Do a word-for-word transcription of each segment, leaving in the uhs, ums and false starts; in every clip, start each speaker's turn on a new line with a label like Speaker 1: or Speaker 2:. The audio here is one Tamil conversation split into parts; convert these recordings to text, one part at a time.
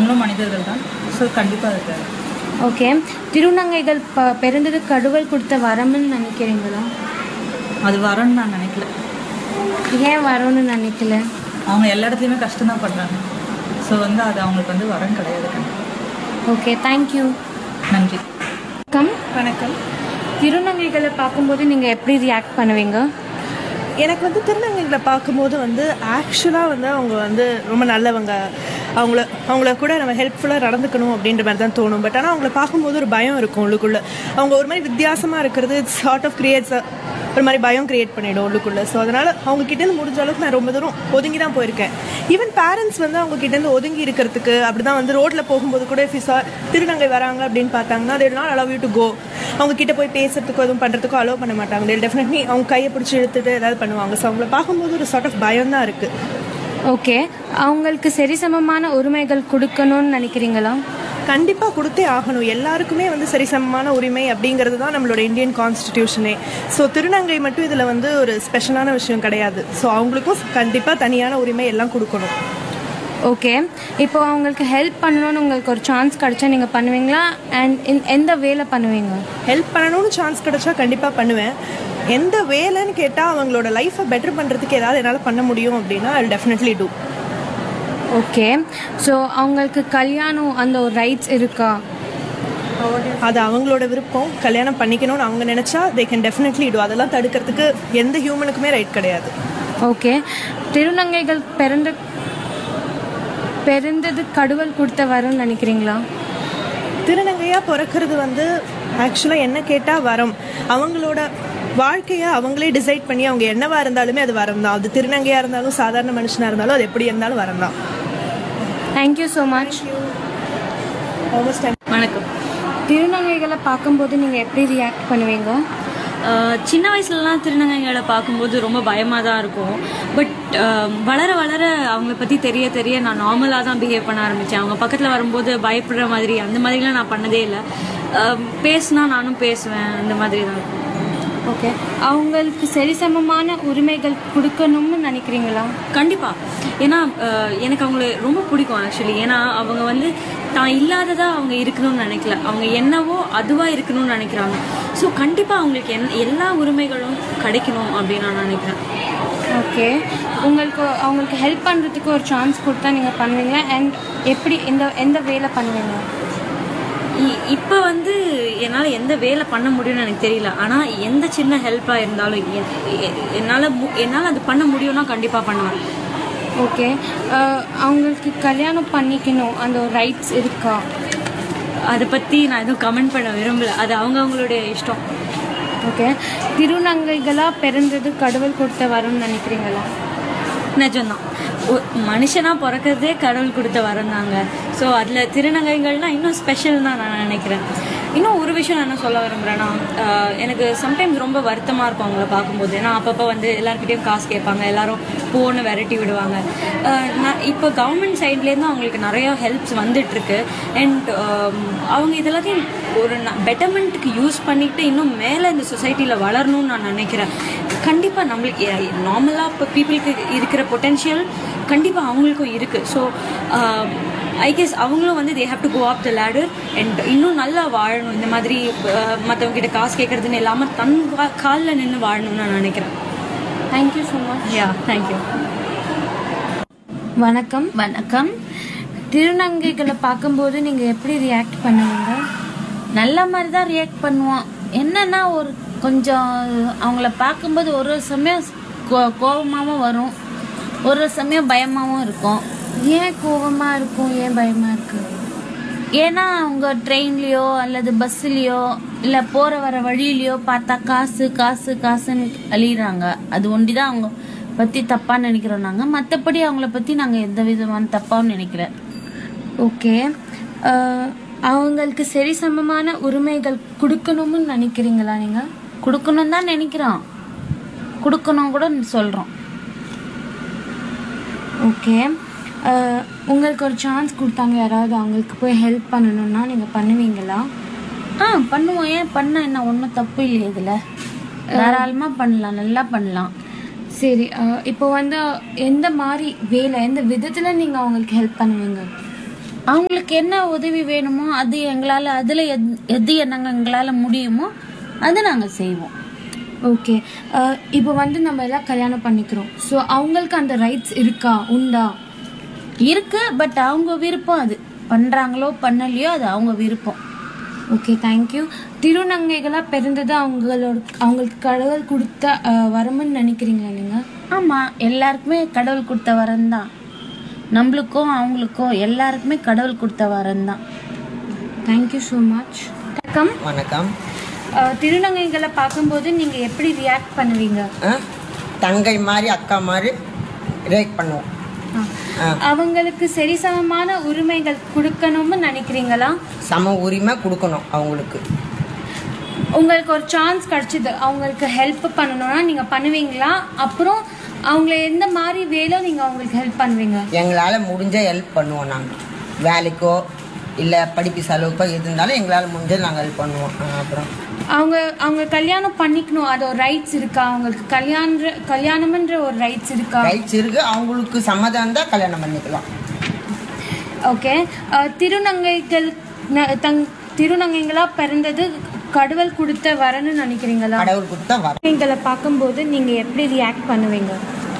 Speaker 1: அவங்களும் மனிதர்கள் தான். ஸோ கண்டிப்பாக அது தேவை.
Speaker 2: ஓகே, திருநங்கைகள் ப பிறந்தது கடவுள் கொடுத்த வரம்னு நினைக்கிறீங்களா?
Speaker 1: அது வரம்னு நான் நினைக்கல.
Speaker 2: ஏன் வரணும்னு நினைக்கல?
Speaker 1: அவங்க எல்லா இடத்துலையுமே கஷ்டம்தான் பண்ணுறாங்க. ஸோ வந்து அது அவங்களுக்கு வந்து வரம் கிடையாது. கண்டிப்பாக.
Speaker 2: Okay, thank you.
Speaker 1: நன்றி.
Speaker 2: கம்
Speaker 3: வணக்கம்.
Speaker 2: திருநங்கைகளை பார்க்கும்போது நீங்கள் எப்படி ரியாக்ட் பண்ணுவீங்க?
Speaker 3: எனக்கு வந்து திருநங்கைகளை பார்க்கும்போது வந்து ஆக்சுவலாக வந்து அவங்க வந்து ரொம்ப நல்லவங்க, அவங்கள அவங்கள கூட நம்ம ஹெல்ப்ஃபுல்லாக நடந்துக்கணும் அப்படின்ற மாதிரி தான் தோணும். பட் ஆனால் அவங்கள பார்க்கும்போது ஒரு பயம் இருக்கும் உள்ளுக்குள்ளே. அவங்க ஒரு மாதிரி வித்தியாசமாக இருக்கிறது இட்ஸ் சார்ட் ஆஃப் கிரியேட்ஸ் ஒரு மாதிரி பயம் கிரியேட் பண்ணிவிடும் உள்ளுக்குள்ளே. ஸோ அதனால் அவங்கக்கிட்டேருந்து முடிஞ்ச அளவுக்கு நான் ரொம்ப தூரம் ஒதுங்கி தான் போயிருக்கேன். ஈவன் பேரண்ட்ஸ் வந்து அவங்கக்கிட்டேருந்து ஒதுங்கி இருக்கிறதுக்கு அப்படி தான் வந்து ரோட்டில் போகும்போது கூட ஃபிஸா திருநங்கை வராங்க அப்படின்னு பார்த்தாங்கன்னா they will not allow you to go. அவங்க கிட்ட போய் பேசுறதுக்கோ எதுவும் பண்ணுறதுக்கோ அலோவ் பண்ண மாட்டாங்க. they டெஃபினெட்லி அவங்க கையை பிடிச்சி இழுத்துட்டு ஏதாவது பண்ணுவாங்க. ஸோ அவங்கள பார்க்கும்போது ஒரு சார்ட் ஆஃப் பயம் தான் இருக்குது.
Speaker 2: ஓகே, அவங்களுக்கு சரிசமமான உரிமைகள் கொடுக்கணும்னு நினைக்கிறீங்களா?
Speaker 3: கண்டிப்பாக கொடுத்தே ஆகணும். எல்லாருக்குமே வந்து சரிசமமான உரிமை அப்படிங்கிறது தான் நம்மளோட இந்தியன் கான்ஸ்டிடியூஷனே. ஸோ திருநங்கை மட்டும் இதில் வந்து ஒரு ஸ்பெஷலான விஷயம் கிடையாது. ஸோ அவங்களுக்கும் கண்டிப்பாக தனியான உரிமை எல்லாம் கொடுக்கணும்.
Speaker 2: ஓகே, இப்போ அவங்களுக்கு ஹெல்ப் பண்ணணும்னு உங்களுக்கு ஒரு சான்ஸ் கிடைச்சா நீங்கள் பண்ணுவீங்களா? அண்ட் எந்த வேலை பண்ணுவீங்க?
Speaker 3: ஹெல்ப் பண்ணணும்னு சான்ஸ் கிடைச்சா கண்டிப்பாக பண்ணுவேன். எந்த வேலைன்னு கேட்டால் அவங்களோட லைஃப்பை பெட்டர் பண்ணுறதுக்கு ஏதாவது என்னால் பண்ண முடியும் அப்படின்னா I will definitely do.
Speaker 2: Okay, so அவங்களுக்கு கல்யாணம் அந்த ஒரு ரைட்ஸ் இருக்கா?
Speaker 3: அது அவங்களோட விருப்பம். கல்யாணம் பண்ணிக்கணும்னு அவங்க நினச்சா தே கேன் டெஃபினெட்லி டூ. அதெல்லாம் தடுக்கிறதுக்கு எந்த ஹியூமனுக்குமே ரைட் கிடையாது.
Speaker 2: ஓகே, திருநங்கைகள் பிறந்த பிறந்தது கடவுள் கொடுத்த வரம்னு நினைக்கிறீங்களா?
Speaker 3: திருநங்கையாக பிறக்கிறது வந்து ஆக்சுவலாக என்ன கேட்டால் வரம். அவங்களோட வாழ்க்கையை அவங்களே டிசைட் பண்ணி அவங்க என்னவா இருந்தாலுமே அது வரம் தான். அது திருநங்கையாக இருந்தாலும் சாதாரண மனுஷனாக இருந்தாலும் அது எப்படி இருந்தாலும் வரம் தான்.
Speaker 2: Thank you so much.
Speaker 4: வணக்கம்.
Speaker 2: திருநங்கைகளை பார்க்கும்போது நீங்கள் எப்படி ரியாக்ட் பண்ணுவீங்க?
Speaker 4: சின்ன வயசுலலாம் திருநங்கைகளை பார்க்கும்போது ரொம்ப பயமாக தான் இருக்கும். பட் வளர வளர அவங்கள பற்றி தெரிய தெரிய நான் நார்மலாக தான் பிஹேவ் பண்ண ஆரம்பித்தேன். அவங்க பக்கத்தில் வரும்போது பயப்படுற மாதிரி அந்த மாதிரிலாம் நான் பண்ணதே இல்லை. பேசுனா நானும் பேசுவேன், அந்த மாதிரி தான் இருக்கும்.
Speaker 2: ஓகே, அவங்களுக்கு சரிசமமான உரிமைகள் கொடுக்கணும்னு நினைக்கிறீங்களா?
Speaker 4: கண்டிப்பாக. ஏன்னா எனக்கு அவங்கள ரொம்ப பிடிக்கும் ஆக்சுவலி. ஏன்னா அவங்க வந்து தான் இல்லாததாக அவங்க இருக்கணும்னு நினைக்கல, அவங்க என்னவோ அதுவாக இருக்கணும்னு நினைக்கிறாங்க. ஸோ கண்டிப்பாக அவங்களுக்கு என் எல்லா உரிமைகளும் கிடைக்கணும் அப்படின்னு நான் நினைக்கிறேன்.
Speaker 2: ஓகே, உங்களுக்கு அவங்களுக்கு ஹெல்ப் பண்ணுறதுக்கு ஒரு சான்ஸ் கொடுத்தா நீங்கள் பண்ணுவீங்களா? அண்ட் எப்படி எந்த எந்த வேலை பண்ணுவீங்க?
Speaker 4: இப்போ வந்து என்னால் எந்த வேலை பண்ண முடியும்னு எனக்கு தெரியல. ஆனால் எந்த சின்ன ஹெல்ப்பாக இருந்தாலும் என்னால் என்னால் அது பண்ண முடியும்னா கண்டிப்பாக பண்ணுவேன்.
Speaker 2: ஓகே, அவங்களுக்கு கல்யாணம் பண்ணிக்கணும் அந்த ஒரு ரைட்ஸ் இருக்கா?
Speaker 4: அதை பற்றி நான் எதுவும் கமெண்ட் பண்ண விரும்பல, அது அவங்க அவங்களுடைய இஷ்டம்.
Speaker 2: ஓகே, திருநங்கைகளாக பிறந்தது கடவுள் கொடுத்த வரும்னு நினைக்கிறீங்களா?
Speaker 4: நிஜம்தான். மனுஷனாக பிறக்கிறதே கடவுள் கொடுத்த வரம் தாங்க. ஸோ அதில் திருநங்கைகள்னால் இன்னும் ஸ்பெஷல் தான் நான் நினைக்கிறேன். இன்னும் ஒரு விஷயம் நான் என்ன சொல்ல விரும்புகிறேன்னா, எனக்கு சம்டைம்ஸ் ரொம்ப வருத்தமாக இருக்கும் அவங்கள பார்க்கும்போது. ஏன்னா அப்பப்போ வந்து எல்லாருக்கிட்டையும் காசு கேட்பாங்க, எல்லாரும் போன்னு விரட்டி விடுவாங்க. நான் இப்போ கவர்மெண்ட் சைட்லேருந்து அவங்களுக்கு நிறையா ஹெல்ப்ஸ் வந்துட்டுருக்கு. அண்ட் அவங்க இதெல்லாத்தையும் ஒரு பெட்டர்மெண்ட்டுக்கு யூஸ் பண்ணிவிட்டு இன்னும் மேலே இந்த சொசைட்டியில் வளரணும்னு நான் நினைக்கிறேன். கண்டிப்பாக நம்மளுக்கு நார்மலாக இப்போ பீப்புளுக்கு இருக்கிற பொட்டென்ஷியல் கண்டிப்பாக அவங்களுக்கும் இருக்குது. ஸோ ஐ கெஸ் அவங்களும் வந்து they have to go up the ladder and இன்னும் நல்லா வாழணும். இந்த மாதிரி மற்றவங்க கிட்ட காசு கேட்குறதுன்னு இல்லாமல் தன் காலில் நின்று வாழணும்னு நான் நினைக்கிறேன்.
Speaker 2: Thank you so much.
Speaker 4: யா, தேங்க்யூ.
Speaker 2: வணக்கம்.
Speaker 5: வணக்கம்.
Speaker 2: திருநங்கைகளை பார்க்கும்போது நீங்கள் எப்படி ரியாக்ட் பண்ணுவீங்க?
Speaker 5: நல்ல மாதிரி தான் ரியாக்ட் பண்ணுவோம். என்னன்னா ஒரு கொஞ்சம் அவங்கள பார்க்கும்போது ஒரு சமயம் கோ கோபமாகவும் வரும், ஒரு சமயம் பயமாகவும் இருக்கும்.
Speaker 2: ஏன் கோபமாக இருக்கும், ஏன் பயமாக இருக்கு?
Speaker 5: ஏன்னா அவங்க ட்ரெயின்லேயோ அல்லது பஸ்ஸுலேயோ இல்லை போகிற வர வழியிலையோ பார்த்தா காசு காசு காசுன்னு அழியிறாங்க. அது ஒண்டி தான் அவங்க பற்றி தப்பாக நினைக்கிறோம் நாங்கள். மற்றபடி அவங்கள பற்றி நாங்கள் எந்த விதமான தப்பாகவும் நினைக்கல.
Speaker 2: ஓகே, அவங்களுக்கு சரிசமமான உரிமைகள் கொடுக்கணும்னு நினைக்கிறீங்களா? நீங்கள்
Speaker 5: கொடுக்கணும் தான் நினைக்கிறோம், கொடுக்கணும் கூட சொல்கிறோம்.
Speaker 2: ஓகே, உங்களுக்கு ஒரு சான்ஸ் கொடுத்தாங்க யாராவது அவங்களுக்கு போய் ஹெல்ப் பண்ணணும்னா நீங்கள் பண்ணுவீங்களா?
Speaker 5: ஆ பண்ணுவோம். ஏன் பண்ண என்ன ஒன்றும் தப்பு இல்லை, இதில் தாராளமாக பண்ணலாம், நல்லா பண்ணலாம்.
Speaker 2: சரி, இப்போ வந்து எந்த மாதிரி வேலை, எந்த விதத்தில் நீங்கள் அவங்களுக்கு ஹெல்ப் பண்ணுவீங்க?
Speaker 5: அவங்களுக்கு என்ன உதவி வேணுமோ அது எங்களால் அதில் எத் எது என்னங்க எங்களால் முடியுமோ அது நாங்கள் செய்வோம்.
Speaker 2: ஓகே, இப்போ வந்து நம்ம எல்லாம் கல்யாணம் பண்ணிக்கிறோம். ஸோ அவங்களுக்கு அந்த ரைட்ஸ் இருக்கா, உண்டா?
Speaker 5: இருக்கு, பட் அவங்க விருப்பம். அது பண்ணுறாங்களோ பண்ணலையோ அது அவங்க விருப்பம்.
Speaker 2: Okay, thank you. திருநங்கைகளாக பிறந்தது அவங்களோட அவங்களுக்கு கடவுள் கொடுத்த வரம்னு நினைக்கிறீங்களா நீங்கள்?
Speaker 5: ஆமாம், எல்லாருக்குமே கடவுள் கொடுத்த வரம் தான். நம்மளுக்கும் அவங்களுக்கும் எல்லாருக்குமே கடவுள் கொடுத்த வரம் தான்.
Speaker 2: Thank you so much. வணக்கம்.
Speaker 6: வணக்கம்.
Speaker 2: திருநங்கைகளை பார்க்கும்போது நீங்கள் எப்படி ரியாக்ட் பண்ணுவீங்க?
Speaker 6: தங்கை மாதிரி அக்கா மாதிரி ரியாக்ட் பண்ணுவோம்.
Speaker 2: அவங்களுக்கு சரிசமமான உரிமைகள் கொடுக்கணும்னு நினைக்கிறீங்களா?
Speaker 6: சம உரிமை கொடுக்கணும் அவங்களுக்கு.
Speaker 2: உங்களுக்கு ஒரு சான்ஸ் கிடைச்சது அவங்களுக்கு ஹெல்ப் பண்ணணும்னா நீங்கள் பண்ணுவீங்களா? அப்புறம் அவங்கள எந்த மாதிரி வேலை நீங்கள் அவங்களுக்கு ஹெல்ப் பண்ணுவீங்க?
Speaker 6: எங்களால் முடிஞ்ச ஹெல்ப் பண்ணுவோம். நாங்கள் வேலைக்கோ இல்லை படிப்பு செலவுக்கோ எது இருந்தாலும் எங்களால் முடிஞ்சது நாங்கள் ஹெல்ப் பண்ணுவோம். அப்புறம்
Speaker 2: அவங்க அவங்க கல்யாணம் பண்ணிக்கணும், அது ஒரு ரைட்ஸ் இருக்கா அவங்களுக்கு? கல்யாண கல்யாணம்ன்ற ஒரு ரைட்ஸ் இருக்கா?
Speaker 6: ரைட்ஸ் இருக்கு, அவங்களுக்கு சம்மதம் இருந்தால் கல்யாணம் பண்ணிக்கலாம்.
Speaker 2: ஓகே, திருநங்கைகள் தங் திருநங்கைகளா பிறந்தது கடவுள் கொடுத்த வரன்னு நினைக்கிறீங்களா?
Speaker 6: கடவுள் கொடுத்த வர.
Speaker 2: நீங்களை பார்க்கும்போது நீங்கள் எப்படி ரியாக்ட் பண்ணுவீங்க?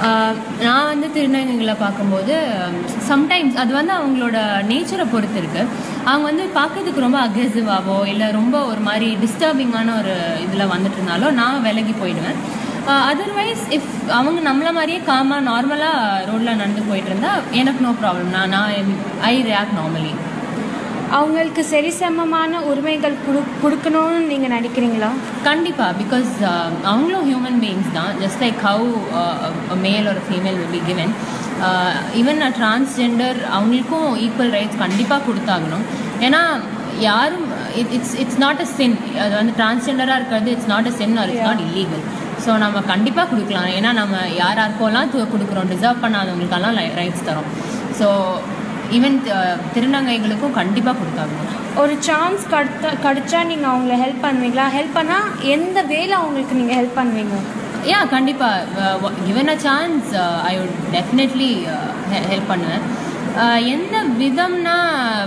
Speaker 7: நான் வந்து திருநங்கைகளை பார்க்கும்போது சம்டைம்ஸ் அது வந்து அவங்களோட நேச்சரை பொறுத்து இருக்குது. அவங்க வந்து பார்க்கறதுக்கு ரொம்ப அக்ரெசிவாவோ இல்லை ரொம்ப ஒரு மாதிரி டிஸ்டர்பிங்கான ஒரு இதில் வந்துட்டு இருந்தாலும் நான் விலகி போயிடுவேன். அதர்வைஸ் இஃப் அவங்க நம்மள மாதிரியே காமாக நார்மலாக ரோட்டில் நடந்து போயிட்டு இருந்தா எனக்கு நோ ப்ராப்ளம். நான் நான் ஐ ரியாக்ட் நார்மலி.
Speaker 2: அவங்களுக்கு சரிசமமான உரிமைகள் கொடு கொடுக்கணும்னு நீங்கள் நினைக்கிறீங்களா?
Speaker 7: கண்டிப்பாக, பிகாஸ் அவங்களும் ஹியூமன் பீயிங்ஸ் தான். ஜஸ்ட் லைக் ஹவு மேல் ஒரு female will be given. Even a transgender அவங்களுக்கும் ஈக்குவல் ரைட்ஸ் கண்டிப்பாக கொடுத்தாகணும். ஏன்னா யாரும் இட்ஸ் இட்ஸ் நாட் அ சின். அது வந்து டிரான்ஸ்ஜெண்டராக இருக்கிறது it's not a sin R it's not illegal. So நம்ம கண்டிப்பாக கொடுக்கலாம். ஏன்னா நம்ம யார் யாருக்கெல்லாம் கொடுக்குறோம், டிசர்வ் பண்ணாதவங்களுக்கெல்லாம் ரைட்ஸ் தரோம். ஸோ ஈவன் திருநங்கைகளுக்கும் கண்டிப்பாக கொடுத்தாங்க.
Speaker 2: ஒரு சான்ஸ் கிடைத்த கிடைச்சா நீங்கள் அவங்கள ஹெல்ப் பண்ணுவீங்களா? ஹெல்ப் பண்ணால் எந்த வேலை அவங்களுக்கு நீங்கள் ஹெல்ப் பண்ணுவீங்க?
Speaker 7: யா, கண்டிப்பாக. Given a chance I would definitely help பண்ணுவேன். எந்த விதம்னா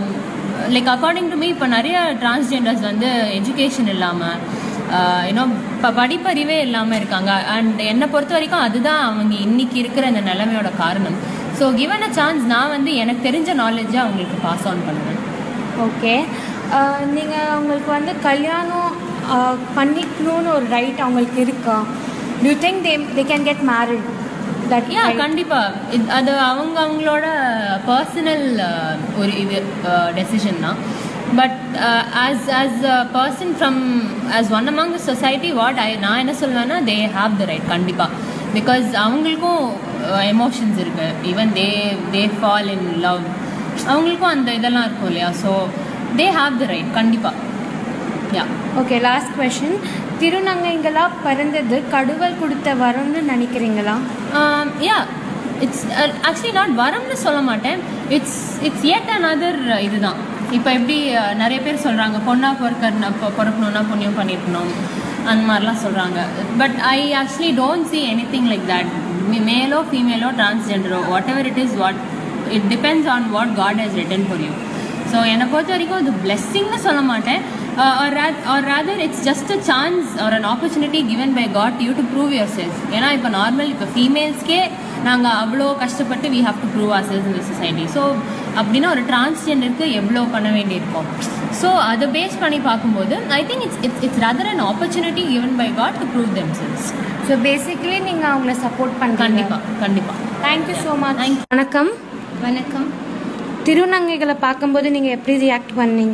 Speaker 7: லைக் அக்கார்டிங் டு மீ இப்போ நிறைய டிரான்ஸ்ஜெண்டர்ஸ் வந்து எஜுகேஷன் இல்லாமல் ஏன்னோ இப்போ படிப்பறிவே இல்லாமல் இருக்காங்க. அண்ட் என்னை பொறுத்த வரைக்கும் அதுதான் அவங்க இன்னைக்கு இருக்கிற அந்த நிலைமையோட காரணம். ஸோ கிவன் அ சான்ஸ் நான் வந்து எனக்கு தெரிஞ்ச நாலேஜை அவங்களுக்கு பாஸ் ஆன் பண்ணுவேன்.
Speaker 2: ஓகே, நீங்கள் அவங்களுக்கு வந்து கல்யாணம் பண்ணிக்கணும்னு ஒரு ரைட் அவங்களுக்கு இருக்கா? To you think they they can get married? That
Speaker 7: yeah, கண்டிப்பாக. இது அது அவங்க அவங்களோட பர்சனல் ஒரு இது டெசிஷன் தான். But as as a person from as one among the society what I நான் என்ன சொல்லுவேன்னா தே ஹாவ் த ரைட் கண்டிப்பாக. பிகாஸ் அவங்களுக்கும் எமோஷன்ஸ் இருக்கு. Even they they fall in love, அவங்களுக்கும் அந்த இதெல்லாம் இருக்கும் இல்லையா? So they have the right கண்டிப்பாக. யா.
Speaker 2: Okay, last question. திருநங்கைகளாக பிறந்தது கடவுள் கொடுத்த வரம்னு நினைக்கிறீங்களா?
Speaker 7: யா, இட்ஸ் ஆக்சுவலி நாட் வரம்னு சொல்ல மாட்டேன். இட்ஸ் இட்ஸ் எட் அனதர் இதுதான். இப்போ எப்படி நிறைய பேர் சொல்கிறாங்க பொண்ணாக பிறக்க பிறக்கணுன்னா புண்ணியம் பண்ணியிருக்கணும் அந்த மாதிரிலாம் சொல்கிறாங்க. But I actually don't see any thing like that. மேலோ ஃபீமேலோ டிரான்ஸ்ஜெண்டரோ what ever it is, what it depends on what God has return for you. So என்னை பொறுத்த வரைக்கும் அது பிளெஸ்ஸிங்னு சொல்ல மாட்டேன். R R rather it's just a chance or an opportunity given by God you to prove your self. ஏன்னா இப்போ நார்மல் இப்போ ஃபீமேல்ஸ்க்கே நாங்கள் அவ்வளோ கஷ்டப்பட்டு we have to prove our cells in the society. So அப்படின்னா ஒரு டிரான்ஸ்ஜெண்டருக்கு எவ்வளோ பண்ண வேண்டியிருக்கும். ஸோ அதை பேஸ் பண்ணி பார்க்கும்போது I think it's it's it's rather an opportunity given by God to prove them cells.
Speaker 2: So basically நீங்கள் அவங்கள சப்போர்ட் பண்ணுறீங்க.
Speaker 7: கண்டிப்பாக கண்டிப்பாக.
Speaker 2: Thank you so much. வணக்கம்.
Speaker 4: வணக்கம்.
Speaker 2: திருநங்கைகளை பார்க்கும்போது நீங்கள் எப்படி ரியாக்ட் பண்ணீங்க?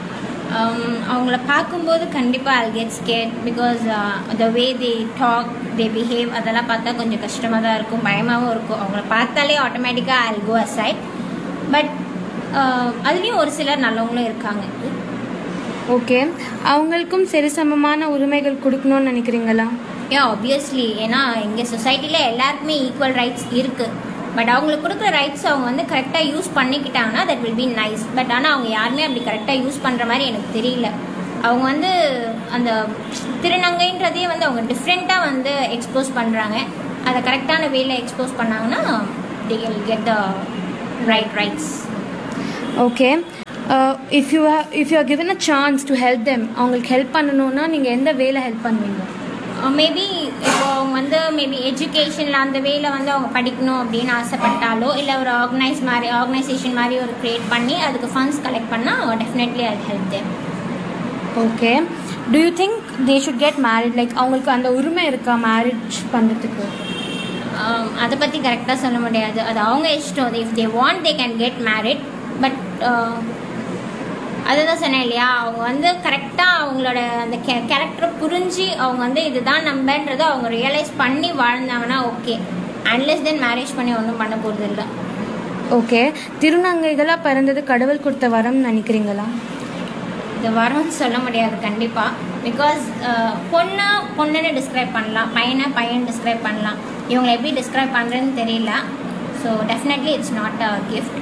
Speaker 8: அவங்கள பார்க்கும்போது கண்டிப்பாக I'll get scared because uh, the way they talk, they behave அதெல்லாம் பார்த்தா கொஞ்சம் கஷ்டமாக தான் இருக்கும், பயமாகவும் இருக்கும். அவங்கள பார்த்தாலே ஆட்டோமேட்டிக்காக I'll go aside. பட் அதுலேயும் ஒரு சிலர் நல்லவங்களும் இருக்காங்க.
Speaker 2: ஓகே, அவங்களுக்கும் சரிசமமான உரிமைகள் கொடுக்கணும்னு நினைக்கிறீங்களா?
Speaker 8: ஏன் ஆப்வியஸ்லி, ஏன்னா எங்கள் சொசைட்டியில் எல்லாருக்குமே ஈக்குவல் ரைட்ஸ் இருக்குது. பட் அவங்களுக்கு கொடுக்குற ரைட்ஸ் அவங்க வந்து கரெக்டாக use பண்ணிக்கிட்டாங்கன்னா that will be nice. But ஆனால் அவங்க யாருமே அப்படி கரெக்டாக யூஸ் பண்ணுற மாதிரி எனக்கு தெரியல. அவங்க வந்து அந்த திருநங்கைன்றதே வந்து அவங்க டிஃப்ரெண்ட்டாக வந்து எக்ஸ்போஸ் பண்ணுறாங்க. அதை கரெக்டான வேல எக்ஸ்போஸ் பண்ணாங்கன்னா they will get the right rights.
Speaker 2: Okay if you if you are given a chance to help them, அவங்களுக்கு ஹெல்ப் பண்ணணுன்னா நீங்கள் எந்த வேலை ஹெல்ப் பண்ணுவீங்க?
Speaker 8: மேபி இப்போ அவங்க வந்து மேபி எஜுகேஷனில் அந்த வேல வந்து அவங்க படிக்கணும் அப்படின்னு ஆசைப்பட்டாலோ இல்லை ஒரு ஆர்கனைஸ் மாதிரி ஆர்கனைசேஷன் மாதிரி ஒரு க்ரியேட் பண்ணி அதுக்கு ஃபண்ட்ஸ் கலெக்ட் பண்ணால் டெஃபினெட்லி அது help them.
Speaker 2: Okay, to you think they should get married? Like அவங்களுக்கு அந்த உரிமை இருக்கா மேரேஜ் பண்ணுறதுக்கு?
Speaker 8: அதை பற்றி கரெக்டாக சொல்ல முடியாது, அது அவங்க இஷ்டம். If they want they can get married. But அதுதான் சொன்னேன் இல்லையா, அவங்க வந்து கரெக்டாக அவங்களோட அந்த கே கேரக்டரை புரிஞ்சு அவங்க வந்து இதுதான் நம்பன்றதை அவங்க ரியலைஸ் பண்ணி வாழ்ந்தாங்கன்னா ஓகே. அன்லெஸ் தென் மேரேஜ் பண்ணி ஒன்றும் பண்ண போகிறது இல்லை.
Speaker 2: ஓகே, திருநங்கைகளாக பிறந்தது கடவுள் கொடுத்த வரம்னு நினைக்கிறீங்களா?
Speaker 8: இது வரம்னு சொல்ல முடியாது கண்டிப்பாக. பிகாஸ் பொண்ணை பொண்ணுன்னு டிஸ்கிரைப் பண்ணலாம், பையனை பையன் டிஸ்கிரைப் பண்ணலாம். இவங்களை எப்படி டிஸ்கிரைப் பண்ணுறதுன்னு தெரியல. So definitely it's not a gift.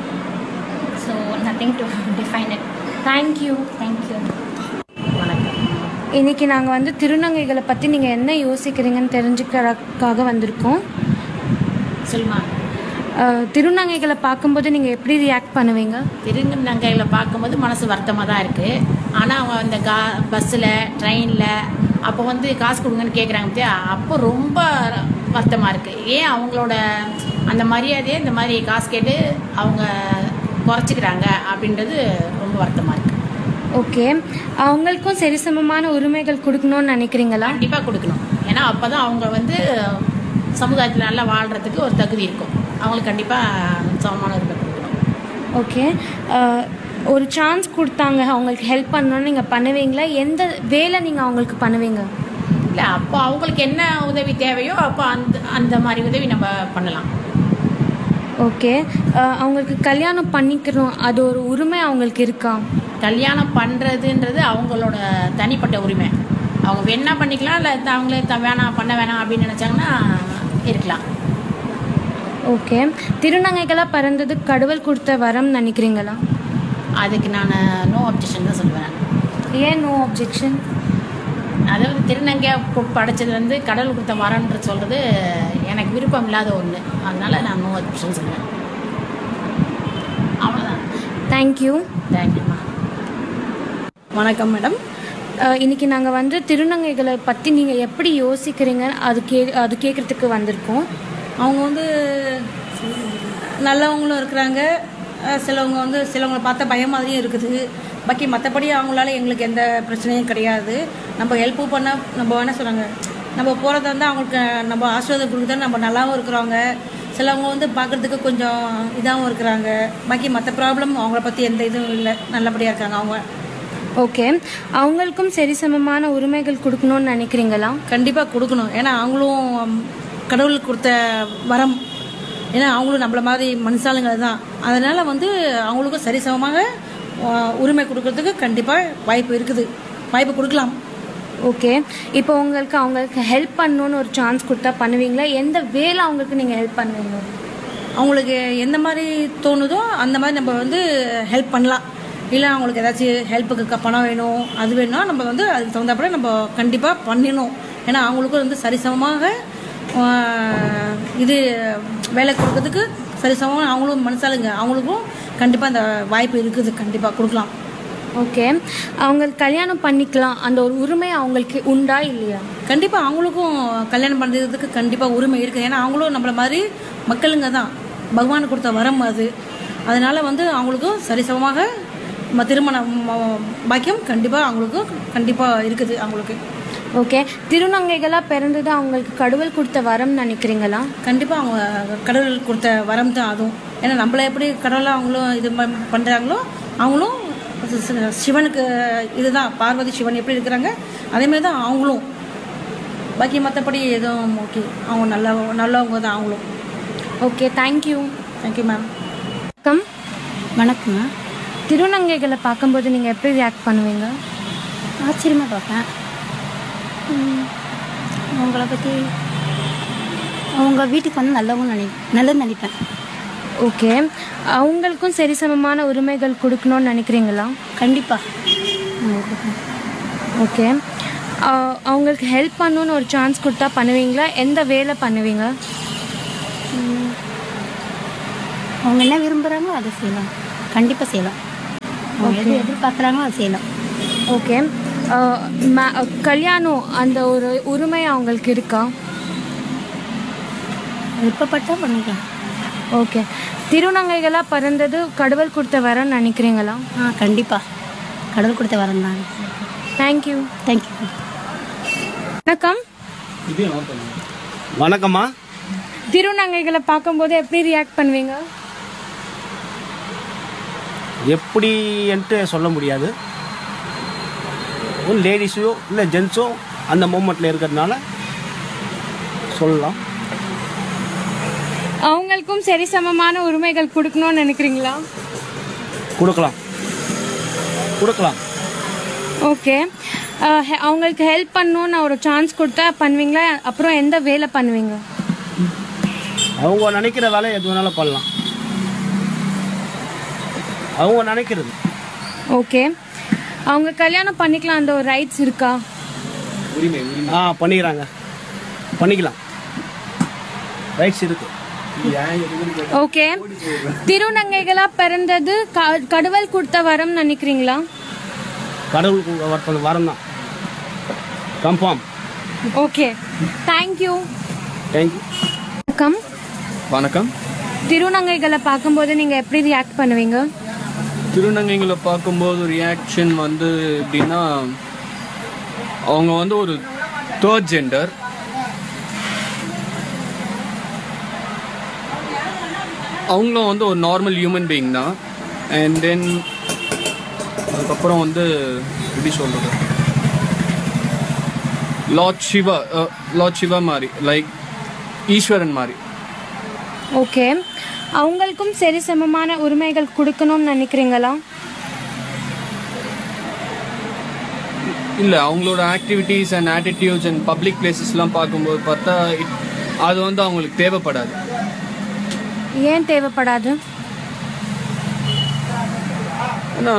Speaker 8: So nothing to define it.
Speaker 2: Thank you.
Speaker 8: Thank you.
Speaker 6: வணக்கம்.
Speaker 2: இன்றைக்கி நாங்கள் வந்து திருநங்கைகளை பற்றி நீங்கள் என்ன யோசிக்கிறீங்கன்னு தெரிஞ்சுக்கிறதுக்காக வந்திருக்கோம்.
Speaker 9: சொல்லுமா.
Speaker 2: திருநங்கைகளை பார்க்கும்போது நீங்கள் எப்படி ரியாக்ட் பண்ணுவீங்க?
Speaker 9: திருநங்கைகளை பார்க்கும்போது மனசு வருத்தமாக தான் இருக்குது. ஆனால் அவங்க அந்த கா பஸ்ஸில் ட்ரெயினில் அப்போ வந்து காசு கொடுங்கன்னு கேட்குறாங்க பார்த்தியா, அப்போ ரொம்ப வருத்தமாக இருக்குது. ஏன் அவங்களோட அந்த மரியாதையை இந்த மாதிரி காசு கேட்டு அவங்க குறைச்சிக்கிறாங்க அப்படின்றது ரொம்ப வருத்தமாக இருக்குது.
Speaker 2: ஓகே, அவங்களுக்கும் சரிசமமான உரிமைகள் கொடுக்கணும்னு நினைக்கிறீங்களா?
Speaker 9: கண்டிப்பாக கொடுக்கணும். ஏன்னா அப்போ தான் அவங்க வந்து சமுதாயத்தில் நல்லா வாழ்கிறதுக்கு ஒரு தகுதி இருக்கும். அவங்களுக்கு கண்டிப்பாக சமமான உரிமை கொடுக்கணும்.
Speaker 2: ஓகே, ஒரு சான்ஸ் கொடுத்தாங்க அவங்களுக்கு ஹெல்ப் பண்ணணும்னு நீங்கள் பண்ணுவீங்களா? எந்த வேலை நீங்கள் அவங்களுக்கு பண்ணுவீங்க?
Speaker 9: இல்லை, அப்போ அவங்களுக்கு என்ன உதவி தேவையோ அப்போ அந்த அந்த மாதிரி உதவி நம்ம பண்ணலாம்.
Speaker 2: ஓகே, அவங்களுக்கு கல்யாணம் பண்ணிக்கணும் அது ஒரு உரிமை அவங்களுக்கு இருக்கா?
Speaker 9: கல்யாணம் பண்ணுறதுன்றது அவங்களோட தனிப்பட்ட உரிமை. அவங்க வேணா பண்ணிக்கலாம், இல்லை அவங்களே த வேணாம் பண்ண வேணாம் அப்படின்னு நினச்சாங்கன்னா இருக்கலாம்.
Speaker 2: ஓகே, திருநங்கைகளாக பிறந்தது கடவுள் கொடுத்த வரம் நினைக்கிறீங்களா?
Speaker 9: அதுக்கு நான் நோ அப்ஜெக்ஷன் தான் சொல்லுவேன்.
Speaker 2: ஏன் நோ அப்ஜெக்ஷன்?
Speaker 9: அதாவது திருநங்கையாக படைச்சது வந்து கடவுள் கொடுத்த வரம்ன்ற சொல்கிறது எனக்கு விருப்பம் இல்லாத ஒன்று. அதனால் நான் நோ அப்ஜெக்ஷன் சொல்லுவேன். அவ்வளோதான்.
Speaker 2: தேங்க்யூ.
Speaker 9: தேங்க்யூம்மா.
Speaker 10: வணக்கம் மேடம்.
Speaker 2: இன்றைக்கி நாங்கள் வந்து திருநங்கைகளை பற்றி நீங்கள் எப்படி யோசிக்கிறீங்க அது கே அது கேட்குறதுக்கு வந்திருக்கோம்.
Speaker 10: அவங்க வந்து நல்லவங்களும் இருக்கிறாங்க, சிலவங்க வந்து சிலவங்களை பார்த்தா பயம் மாதிரியும் இருக்குது. பாக்கி மற்றபடி அவங்களால எங்களுக்கு எந்த பிரச்சனையும் கிடையாது. நம்ம ஹெல்ப்பு பண்ணால் நம்ம என்ன சொல்கிறாங்க, நம்ம போகிறத வந்து அவங்களுக்கு நம்ம ஆசீர்வாதம் கொடுக்குறது நம்ம நல்லாவும் இருக்கிறவங்க. சிலவங்க வந்து பார்க்குறதுக்கு கொஞ்சம் இதாகவும் இருக்கிறாங்க. பாக்கி மற்ற ப்ராப்ளம் அவங்கள பற்றி எந்த இதுவும் இல்லை, நல்லபடியாக இருக்காங்க அவங்க.
Speaker 2: ஓகே, அவங்களுக்கும் சரிசமமான உரிமைகள் கொடுக்கணும்னு நினைக்கிறீங்களா?
Speaker 10: கண்டிப்பாக கொடுக்கணும். ஏன்னா அவங்களும் கடவுள் கொடுத்த வரம். ஏன்னா அவங்களும் நம்மள மாதிரி மனுஷாளுங்க தான். அதனால் வந்து அவங்களுக்கும் சரிசமமாக உரிமை கொடுக்கறதுக்கு கண்டிப்பாக வாய்ப்பு இருக்குது, வாய்ப்பு கொடுக்கலாம்.
Speaker 2: ஓகே, இப்போ உங்களுக்கு அவங்களுக்கு ஹெல்ப் பண்ணணுன்னு ஒரு சான்ஸ் கொடுத்தா பண்ணுவீங்களா? எந்த வேலை அவங்களுக்கு நீங்கள் ஹெல்ப் பண்ணுவீங்க?
Speaker 10: அவங்களுக்கு எந்த மாதிரி தோணுதோ அந்த மாதிரி நம்ம வந்து ஹெல்ப் பண்ணலாம். இல்லை அவங்களுக்கு ஏதாச்சும் ஹெல்ப்புக்கு பணம் வேணும் அது வேணும்னா நம்ம வந்து அதுக்கு தகுந்தாப்பட நம்ம கண்டிப்பாக பண்ணிடணும். ஏன்னா அவங்களுக்கும் வந்து சரிசமமாக இது வேலை கொடுக்கறதுக்கு சரிசமமாக அவங்களும் மனசாலுங்க, அவங்களுக்கும் கண்டிப்பாக அந்த வாய்ப்பு இருக்குது, கண்டிப்பாக கொடுக்கலாம்.
Speaker 2: ஓகே, அவங்களுக்கு கல்யாணம் பண்ணிக்கலாம் அந்த ஒரு உரிமை அவங்களுக்கு உண்டா இல்லையா?
Speaker 10: கண்டிப்பாக அவங்களுக்கும் கல்யாணம் பண்ணுறதுக்கு கண்டிப்பாக உரிமை இருக்குது. ஏன்னா அவங்களும் நம்மள மாதிரி மக்களுங்க தான், பகவான் கொடுத்த வரம் அது. அதனால் வந்து அவங்களுக்கும் சரிசமமாக திருமணம் பாக்கியம் கண்டிப்பாக அவங்களுக்கும் கண்டிப்பாக இருக்குது அவங்களுக்கு.
Speaker 2: ஓகே, திருநங்கைகளாக பிறந்தது அவங்களுக்கு கடவுள் கொடுத்த வரம் நினைக்கிறீங்களா?
Speaker 10: கண்டிப்பாக அவங்க கடவுள் கொடுத்த வரம் தான் அதுவும். ஏன்னா நம்மள எப்படி கடவுளாக அவங்களும் இது பண்ணுறாங்களோ அவங்களும் சிவனுக்கு இதுதான், பார்வதி சிவன் எப்படி இருக்கிறாங்க அதேமாதிரி தான் அவங்களும். பாக்கி மற்றபடி எதுவும் ஓகே, அவங்க நல்ல நல்லவங்க தான் அவங்களும்.
Speaker 2: Okay, thank you.
Speaker 10: Thank you ma'am.
Speaker 2: வணக்கம்.
Speaker 11: வணக்கம்மா.
Speaker 2: திருநங்கைகளை பார்க்கும்போது நீங்கள் எப்படி ரியாக்ட் பண்ணுவீங்க?
Speaker 11: ஆச்சரியமாக பார்ப்பேன். அவங்கள பற்றி அவங்க வீட்டுக்கு வந்து நல்லவங்க நினை நல்லது நினைப்பேன்.
Speaker 2: ஓகே, அவங்களுக்கும் சரிசமமான உரிமைகள் கொடுக்கணும்னு நினைக்கிறீங்களா?
Speaker 11: கண்டிப்பாக.
Speaker 2: ஓகே, அவங்களுக்கு ஹெல்ப் பண்ணணுன்னு ஒரு சான்ஸ் கொடுத்தா பண்ணுவீங்களா? எந்த வேலை பண்ணுவீங்க?
Speaker 11: அவங்க என்ன விரும்புகிறாங்களோ அதை செய்யலாம். கண்டிப்பாக செய்யலாம். அவங்க எது எதிர்பார்க்குறாங்களோ அதை செய்யலாம்.
Speaker 2: ஓகே. கல்யாணம் அந்த ஒரு உரிமை அவங்களுக்கு இருக்கா?
Speaker 11: விருப்பப்பட்டா பண்ணிக்கலாம்.
Speaker 2: ஓகே. திருநங்கைகளாக பிறந்தது கடவுள் கொடுத்த வரன்னு நினைக்கிறீங்களா?
Speaker 11: ஆ கண்டிப்பாக கடவுள் கொடுத்த வரம் தான்.
Speaker 2: தேங்க்யூ.
Speaker 11: தேங்க்யூ.
Speaker 2: வணக்கம்.
Speaker 12: வணக்கம்மா.
Speaker 2: திருநங்கைகளை பார்க்கும்போது எப்படி ரியாக்ட் பண்ணுவீங்க?
Speaker 12: எப்படின்ட்டு சொல்ல முடியாது. ஒரு லேடிஸோ இல்லை ஜென்ஸோ அந்த மூமெண்ட்டில் இருக்கிறதுனால சொல்லலாம்.
Speaker 2: அவங்களுக்கும் சரிசமமான உரிமைகள் கொடுக்கணும்னு நினைக்கிறீங்களா?
Speaker 12: கொடுக்கலாம் கொடுக்கலாம்.
Speaker 2: ஓகே. அவங்களுக்கு ஹெல்ப் பண்ணணும்னு ஒரு சான்ஸ் கொடுத்தா பண்ணுவீங்களா? அப்புறம் எந்த வேலை பண்ணுவீங்க?
Speaker 12: அவங்க நினைக்கிற வேலை எது வேணாலும் பண்ணலாம். அவங்க நினைக்கிறது.
Speaker 2: ஓகே. அவங்க கல்யாணம் பண்ணிக்கலாம் அந்த ஒரு ரைட்ஸ் இருக்கா?
Speaker 12: ஆ பண்ணிக்கிறாங்க, பண்ணிக்கலாம், ரைட்ஸ் இருக்கு.
Speaker 2: ஓகே. திருநங்கைகளா பிறந்தது கடவுள் கொடுத்த வரம் நினைக்கிறீங்களா?
Speaker 12: கடவுள் ஒருத்தர் வரம் தான், கன்ஃபார்ம்.
Speaker 2: Okay, thank you.
Speaker 12: தேங்க்யூ.
Speaker 2: வணக்கம்.
Speaker 13: வணக்கம்.
Speaker 2: திருநங்கைகளை பார்க்கும்போது நீங்கள் எப்படி ரியாக்ட் பண்ணுவீங்க?
Speaker 13: திருநங்கைகளை பார்க்கும்போது ரியாக்ஷன் வந்து எப்படின்னா, அவங்க வந்து ஒரு தேர்ட் ஜெண்டர். அவங்களும் வந்து ஒரு நார்மல் ஹியூமன் பீயிங் தான். அண்ட் தென் அதுக்கப்புறம் வந்து எப்படி சொல்கிறது, லார்ட் சிவா லார்ட் சிவா மாதிரி, லைக் ஈஸ்வரன் மாதிரி.
Speaker 2: ஓகே. அவங்களுக்கும் சரிசமமான உரிமைகள் கொடுக்கணும்னு நினைக்கிறீங்களா?
Speaker 13: இல்லை, அவங்களோட activities and attitudes and public பிளேசஸ்லாம் பார்க்கும்போது பார்த்தா அது வந்து அவங்களுக்கு தேவைப்படாது.
Speaker 2: ஏன் தேவைப்படாது?
Speaker 13: ஏன்னா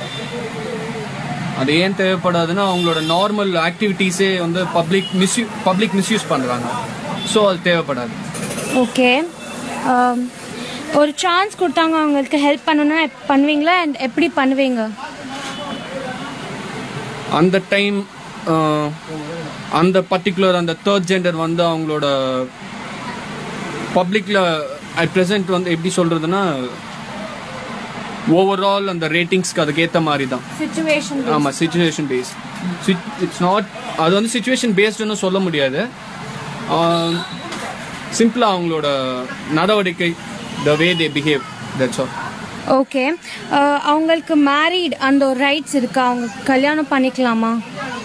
Speaker 13: அது ஏன் தேவைப்படாதுன்னா, அவங்களோட நார்மல் ஆக்டிவிட்டீஸே வந்து பப்ளிக் மிஸ்யூ பப்ளிக் மிஸ்யூஸ் பண்ணுறாங்க. ஸோ அது தேவைப்படாது.
Speaker 2: ஓகே. ஒரு சான்ஸ் கொடுத்தாங்க அவங்களுக்கு ஹெல்ப் பண்ணணும்னா பண்ணுவீங்களா? அண்ட் எப்படி பண்ணுவீங்க?
Speaker 13: அந்த டைம் அந்த பர்டிகுலர் அந்த தேர்ட் ஜெண்டர் வந்து அவங்களோட பப்ளிக்ல அட் ப்ரெசென்ட் வந்து எப்படி சொல்றதுன்னா, ஓவரால் அந்த ரேட்டிங்ஸ்க்கு அதுக்கேற்ற மாதிரி தான்.
Speaker 2: சிச்சுவேஷன்.
Speaker 13: ஆமாம், சிச்சுவேஷன் பேஸ்ட். இட்ஸ் நாட், அது வந்து சிச்சுவேஷன் பேஸ்டுன்னு சொல்ல முடியாது. சிம்பிளாக அவங்களோட நடவடிக்கை, த வே தே பிஹேவ், தட்ஸ் ஆல்.
Speaker 2: ஓகே. அவங்களுக்கு மேரிட் அந்த ஒரு ரைட்ஸ் இருக்கா? அவங்க கல்யாணம் பண்ணிக்கலாமா?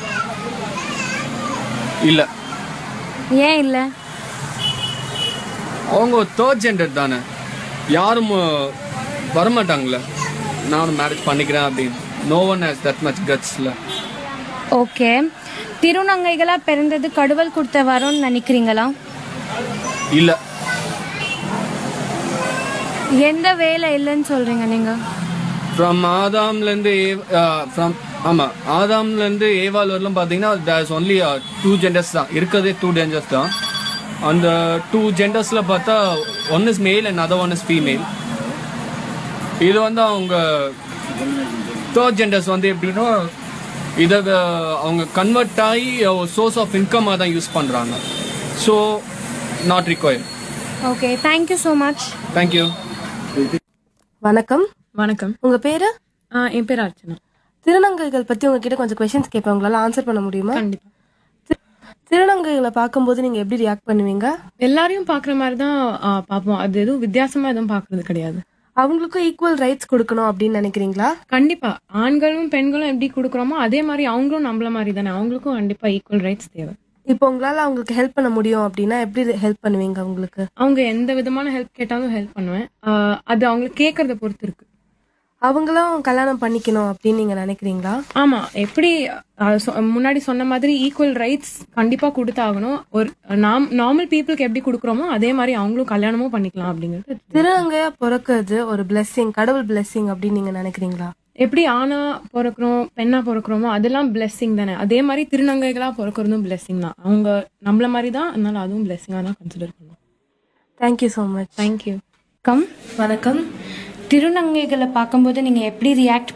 Speaker 13: இல்லை.
Speaker 2: ஏன் இல்லை?
Speaker 13: அவங்க தேர்ட் ஜெண்டர் தானே, யாரும் வரமாட்டாங்களே நானும் மேரேஜ் பண்ணிக்கிறேன் அப்படின்னு. No one has that much கட்ஸ்ல.
Speaker 2: Okay. திருநங்கைகளாக பிறந்தது கடவுள் கொடுத்த வரோன்னு நினைக்கிறீங்களா?
Speaker 13: இல்லை.
Speaker 2: எந்த வேலை இல்லைன்னு சொல்றீங்க நீங்க?
Speaker 13: ஃப்ரம் ஆதாம்லேருந்து ஃப்ரம் ஆமாம் ஆதாம்லேருந்து ஏவாள் வரலாம் பார்த்தீங்கன்னா தேர்ஸ் ஒன்லி டூ ஜெண்டர்ஸ் தான் இருக்கிறதே. டூ ஜெண்டர்ஸ் தான். அந்த டூ ஜெண்டர்ஸில் பார்த்தா one is male and other one is female. இது வந்து அவங்க தேர்ட் ஜெண்டர்ஸ் வந்து எப்படின்னா, இதை அவங்க கன்வெர்ட் ஆகி சோர்ஸ் ஆஃப் இன்கமாக தான் யூஸ் பண்ணுறாங்க. So not required.
Speaker 2: Okay, thank you so much.
Speaker 13: Thank you.
Speaker 14: வணக்கம்.
Speaker 15: வணக்கம்.
Speaker 14: உங்க பேரு?
Speaker 15: என் பேர் அர்ச்சனா.
Speaker 14: திருநங்கைகள் பத்தி உங்ககிட்ட கொஞ்சம் கொஸ்டின்ஸ் கேட்பேன், உங்களால ஆன்சர் பண்ண முடியுமா?
Speaker 15: கண்டிப்பா.
Speaker 14: திருநங்கைகளை பார்க்கும்போது நீங்க எப்படி ரியாக்ட் பண்ணுவீங்க?
Speaker 15: எல்லாரையும் பாக்குற மாதிரி தான் பார்ப்போம். அது எதுவும் வித்தியாசமா எதுவும் பாக்குறது கிடையாது.
Speaker 14: அவங்களுக்கும் ஈக்குவல் ரைட்ஸ் கொடுக்கணும் அப்படின்னு நினைக்கிறீங்களா?
Speaker 15: கண்டிப்பா. ஆண்களும் பெண்களும் எப்படி கொடுக்குறோமோ அதே மாதிரி அவங்களும் நம்மள மாதிரி தானே, அவங்களுக்கும் கண்டிப்பா ஈக்குவல் ரைட்ஸ் தேவை.
Speaker 14: இப்போ உங்களால அவங்களுக்கு ஹெல்ப் பண்ண முடியும் அப்படின்னா எப்படி ஹெல்ப் பண்ணுவீங்க? அவங்களுக்கு
Speaker 15: அவங்க எந்த விதமான ஹெல்ப் கேட்டாலும் ஹெல்ப் பண்ணுவேன். அது அவங்களுக்கு கேட்கறத பொறுத்து இருக்கு.
Speaker 14: அவங்களும் கல்யாணம் பண்ணிக்கணும் அப்படின்னு நீங்க நினைக்கிறீங்களா?
Speaker 15: ஆமா, எப்படி முன்னாடி சொன்ன மாதிரி ஈக்குவல் ரைட்ஸ் கண்டிப்பா கொடுத்தாகணும். ஒரு நார்மல் பீப்புளுக்கு எப்படி கொடுக்குறோமோ அதே மாதிரி அவங்களும் கல்யாணமும் பண்ணிக்கலாம் அப்படிங்கிறது.
Speaker 14: திருநங்கையா பிறக்கிறது ஒரு பிளெஸிங், கடவுள் பிளெஸிங் அப்படின்னு நீங்க நினைக்கிறீங்களா?
Speaker 15: எப்படி ஆணா பிறக்கிறோம் பெண்ணா பிறக்கிறோமோ அதெல்லாம் பிளெஸிங் தானே, அதே மாதிரி திருநங்கைகளா பிறக்கிறதும் பிளெஸிங் தான். அவங்க நம்மள மாதிரி தான், அதனால அதுவும் பிளெஸிங்காக தான் கன்சிடர் பண்ணுவோம்.
Speaker 14: Thank you so much.
Speaker 15: Thank you.
Speaker 2: Come.
Speaker 14: வணக்கம்.
Speaker 2: திருநங்கைகளை பார்க்கும்போது நீங்கள் எப்படி ரியாக்ட்